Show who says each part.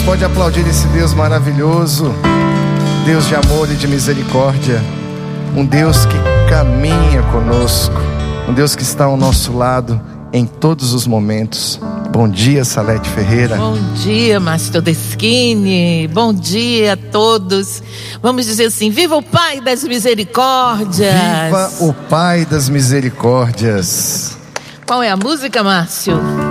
Speaker 1: pode aplaudir esse Deus maravilhoso, Deus de amor e de misericórdia, um Deus que caminha conosco, um Deus que está ao nosso lado em todos os momentos. Bom dia, Salete Ferreira.
Speaker 2: Bom dia, Márcio Todeschini. Bom dia a todos. Vamos dizer assim: viva o Pai das Misericórdias.
Speaker 1: Viva o Pai das Misericórdias.
Speaker 2: Qual é a música, Márcio?